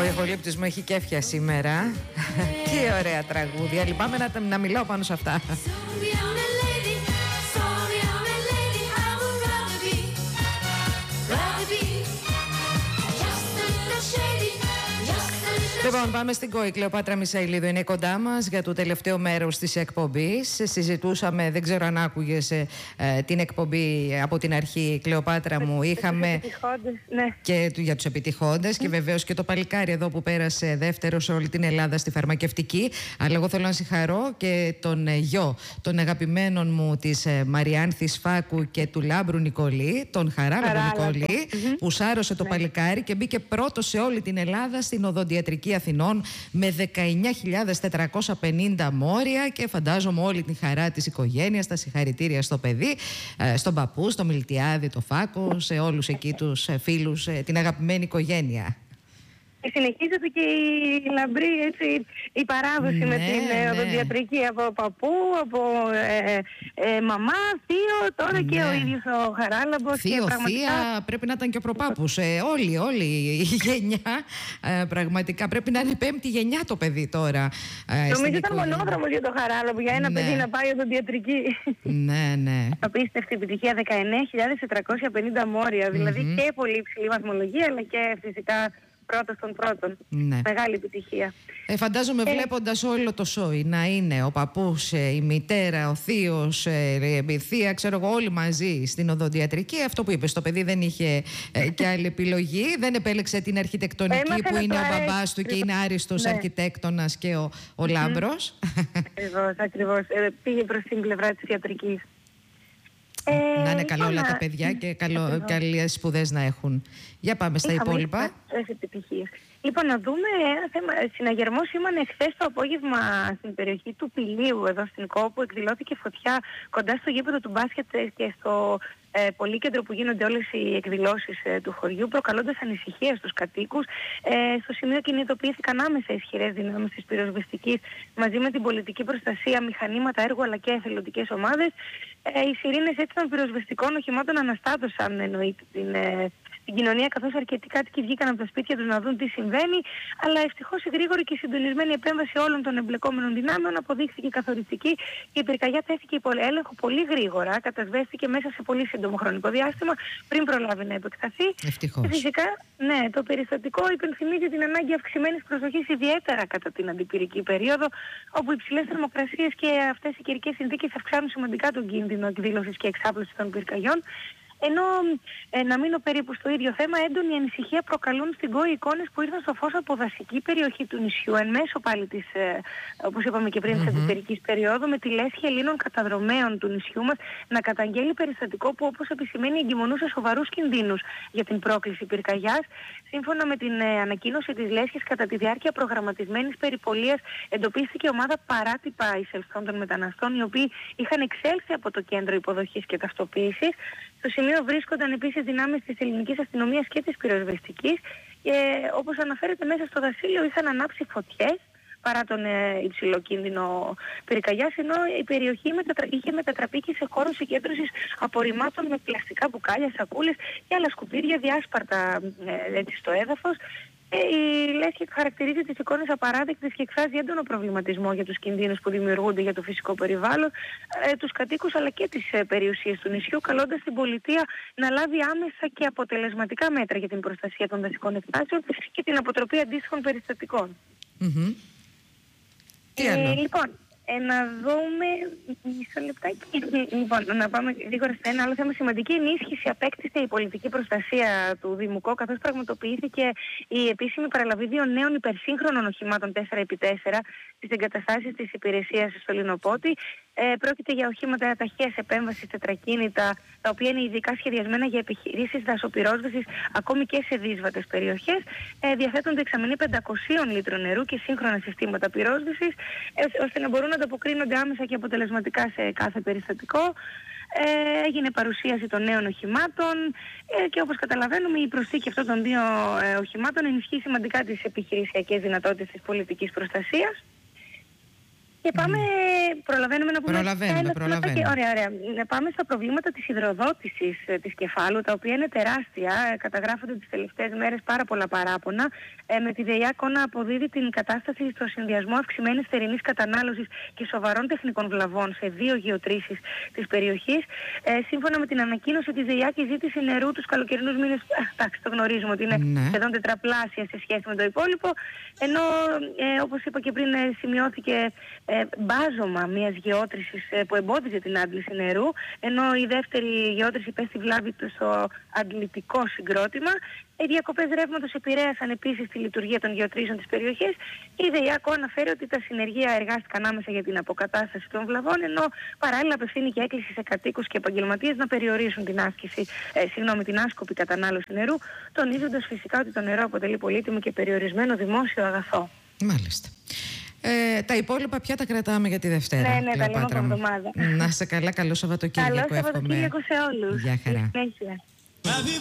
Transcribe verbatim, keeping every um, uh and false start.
Ο ηχολήπτης μου έχει κέφια σήμερα. Τι ωραία τραγούδια. Λυπάμαι να, να μιλάω πάνω σε αυτά. Λοιπόν, πάμε στην ΚΟΗ. Κλεοπάτρα Μισαηλίδου είναι κοντά μας για το τελευταίο μέρος της εκπομπής. Συζητούσαμε, δεν ξέρω αν άκουγες ε, την εκπομπή από την αρχή, Κλεοπάτρα μου. Είχαμε ναι. και για τους επιτυχόντες mm. και βεβαίως και το παλικάρι εδώ που πέρασε δεύτερο σε όλη την Ελλάδα στη φαρμακευτική. Αλλά εγώ θέλω να συγχαρώ και τον γιο των αγαπημένων μου, της Μαριάνθης Φάκου και του Λάμπρου Νικολή, τον Χαράλαμπο Νικολή, mm-hmm. που σάρωσε το ναι. παλικάρι και μπήκε πρώτο σε όλη την Ελλάδα στην οδοντιατρική Αθηνών με δεκαεννιά χιλιάδες τετρακόσια πενήντα μόρια, και φαντάζομαι όλη την χαρά της οικογένειας, τα συγχαρητήρια στο παιδί, στον παππού, στο Μιλτιάδη, το Φάκο, σε όλους εκεί τους φίλους, την αγαπημένη οικογένεια. Συνεχίζεται και η λαμπρή, έτσι, η παράδοση ναι, με την ναι. οδοντιατρική από παππού, από ε, ε, μαμά, θείο, τώρα ναι. και ο ίδιος ο Χαράλαμπος. Θείο, και πραγματικά... θεία, πρέπει να ήταν και ο προπάπους. Ε, όλοι, όλη η γενιά, ε, πραγματικά πρέπει να είναι πέμπτη γενιά το παιδί τώρα. Ε, Νομίζω ήταν μονόδρομος για το Χαράλαμπο, για ένα ναι. παιδί να πάει οδοντιατρική. Ναι, ναι. Απίστευτη επιτυχία, δεκαεννιά χιλιάδες τετρακόσια πενήντα μόρια, δηλαδή mm-hmm. και πολύ υψηλή βαθμολογία, αλλά και φυσικά πρώτος των πρώτων. Ναι. Μεγάλη επιτυχία. Ε, φαντάζομαι ε, βλέποντας όλο το σόι να είναι ο παππούς, η μητέρα, ο θείος, η θεία, ξέρω εγώ, όλοι μαζί στην οδοντιατρική. Αυτό που είπες, το παιδί δεν είχε ε, και άλλη επιλογή. Δεν επέλεξε την αρχιτεκτονική Έμαθε που είναι ο μπαμπάς του και είναι άριστος ναι. αρχιτέκτονας και ο, ο mm-hmm. Λάμπρος. Ακριβώς, ακριβώς. Ε, πήγε προς την πλευρά της ιατρικής. Ε, να είναι καλό όλα τα παιδιά και καλές σπουδές να έχουν. Για πάμε στα Είχαμε υπόλοιπα. Επιτυχίες. Λοιπόν, να δούμε ένα θέμα. Συναγερμός σήμανε χθες το απόγευμα στην περιοχή του Πηλίου, εδώ στην Κόπου. Εκδηλώθηκε φωτιά κοντά στο γήπεδο του μπάσκετ και στο ε, πολύκεντρο που γίνονται όλες οι εκδηλώσεις ε, του χωριού, προκαλώντας ανησυχία στους κατοίκους. Ε, στο σημείο κινητοποιήθηκαν άμεσα ισχυρές δυνάμεις της πυροσβεστικής μαζί με την πολιτική προστασία, μηχανήματα έργου αλλά και εθελοντικές ομάδες. Ε, οι σιρήνες έτσι των πυροσβεστικών οχημάτων αναστάτωσαν, εννοείται, την ε, στην κοινωνία, καθώς αρκετοί κάτοικοι βγήκαν από τα σπίτια τους να δουν τι συμβαίνει, αλλά ευτυχώς η γρήγορη και συντονισμένη επέμβαση όλων των εμπλεκόμενων δυνάμεων αποδείχθηκε καθοριστική και η πυρκαγιά τέθηκε υπό έλεγχο πολύ γρήγορα, κατασβέστηκε μέσα σε πολύ σύντομο χρονικό διάστημα πριν προλάβει να επεκταθεί. Ευτυχώς. Φυσικά, ναι, το περιστατικό υπενθυμίζει την ανάγκη αυξημένης προσοχής, ιδιαίτερα κατά την αντιπυρική περίοδο, όπου οι υψηλές θερμοκρασίες και αυτές οι καιρικές συνθήκες αυξάνουν σημαντικά τον κίνδυνο εκδήλωσης και εξάπλωσης των πυρκαγιών. Ενώ ε, να μείνω περίπου στο ίδιο θέμα, έντονη ανησυχία προκαλούν στην ΚΟΗ εικόνες που ήρθαν στο φως από δασική περιοχή του νησιού, εν μέσω πάλι της, ε, όπως είπαμε και πριν, mm-hmm. της αντιπυρικής περίοδου, με τη λέσχη Ελλήνων καταδρομέων του νησιού μας να καταγγέλει περιστατικό που, όπως επισημαίνει, εγκυμονούσε σοβαρούς κινδύνους για την πρόκληση πυρκαγιάς. Σύμφωνα με την ε, ανακοίνωση της λέσχης, κατά τη διάρκεια προγραμματισμένης περιπολίας εντοπίστηκε ομάδα παράτυπα εισελθόντων μεταναστών, οι οποίοι είχαν εξέλθει από το κέντρο υποδοχής και ταυτοποίησης. Στο σημείο βρίσκονταν επίσης δυνάμεις της ελληνικής αστυνομίας και της πυροσβεστικής και όπως αναφέρεται, μέσα στο δασίλειο είχαν ανάψει φωτιές παρά τον ε, υψηλό κίνδυνο πυρκαγιάς, ενώ η περιοχή μετατρα... είχε μετατραπεί και σε χώρο συγκέντρωσης απορριμμάτων με πλαστικά μπουκάλια, σακούλες και άλλα σκουπίδια διάσπαρτα ε, έτσι στο έδαφος. Η λέσχη χαρακτηρίζει τις εικόνες απαράδεκτες και εκφράζει έντονο προβληματισμό για τους κινδύνους που δημιουργούνται για το φυσικό περιβάλλον, ε, τους κατοίκους αλλά και τις ε, περιουσίες του νησιού, καλώντας την πολιτεία να λάβει άμεσα και αποτελεσματικά μέτρα για την προστασία των δασικών εκτάσεων και την αποτροπή αντίστοιχων περιστατικών. Mm-hmm. Τι άλλο? Ε, λοιπόν, Ε, να δούμε μισό λεπτάκι. Λοιπόν, να πάμε γρήγορα σε ένα άλλο θέμα. Σημαντική ενίσχυση απέκτησε η πολιτική προστασία του Δημουκό, καθώς πραγματοποιήθηκε η επίσημη παραλαβή δύο νέων υπερσύγχρονων οχημάτων τέσσερα επί τέσσερα στις εγκαταστάσεις της υπηρεσίας στο Λινοπότη. Ε, πρόκειται για οχήματα ταχείας επέμβασης τετρακίνητα, τα οποία είναι ειδικά σχεδιασμένα για επιχειρήσεις δασοπυρόσβεσης ακόμη και σε δύσβατες περιοχές. Ε, διαθέτουν δεξαμενή πεντακόσια λίτρων νερού και σύγχρονα συστήματα πυρόσβεσης, ε, ώστε να μπορούν να ανταποκρίνονται άμεσα και αποτελεσματικά σε κάθε περιστατικό. Ε, έγινε παρουσίαση των νέων οχημάτων ε, και όπως καταλαβαίνουμε, η προσθήκη αυτών των δύο ε, οχημάτων ενισχύει σημαντικά τις επιχειρησιακές δυνατότητες της πολιτικής προστασίας. Και πάμε, mm. προλαβαίνουμε να πούμε... Προλαβαίνουμε, προλαβαίνουμε. Και, ωραία, ωραία. Πάμε στα προβλήματα της υδροδότησης ε, της κεφάλου, τα οποία είναι τεράστια. Ε, καταγράφονται τις τελευταίες μέρες πάρα πολλά παράπονα. Ε, με τη ΔΕΙΑΚΟ να αποδίδει την κατάσταση στο συνδυασμό αυξημένης θερινής κατανάλωσης και σοβαρών τεχνικών βλαβών σε δύο γεωτρήσεις της περιοχής. Ε, σύμφωνα με την ανακοίνωση της ΔΕΙΑΚ, η ζήτηση νερού τους καλοκαιρινούς μήνες, εντάξει, το γνωρίζουμε ότι είναι ναι. σχεδόν τετραπλάσια σε σχέση με το υπόλοιπο. Ενώ, ε, όπως είπα και πριν, ε, σημειώθηκε ε, μπάζωμα μιας γεώτρησης ε, που εμπόδιζε την άντληση νερού, ενώ η δεύτερη γεώτρηση πέστη βλάβη στο αντλητικό συγκρότημα. Οι διακοπές ρεύματος επηρέασαν επίσης τη λειτουργία των γεωτρήσεων της περιοχής. Η ΔΕΙΑΚΟ αναφέρει ότι τα συνεργεία εργάστηκαν άμεσα για την αποκατάσταση των βλαβών, ενώ παράλληλα απευθύνει και έκκληση σε κατοίκους και επαγγελματίες να περιορίσουν την άσκηση, ε, συγγνώμη, την άσκοπη κατανάλωση νερού, τονίζοντας φυσικά ότι το νερό αποτελεί πολύτιμο και περιορισμένο δημόσιο αγαθό. Μάλιστα. Ε, τα υπόλοιπα πια τα κρατάμε για τη Δευτέρα. Ναι, ναι, τα λέμε από εβδομάδα. Να σε καλά, καλό Σαββατοκύριακο. Καλό Σαββατοκύριακο σε όλους. Γεια χαρά.